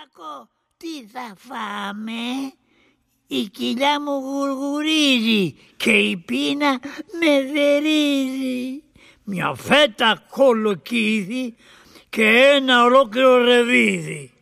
Κακό, τι θα φάμε? Η κοιλιά μου γουργουρίζει και η πείνα με δερίζει. Μια φέτα κολοκύθι και ένα ολόκληρο ρεβίδι.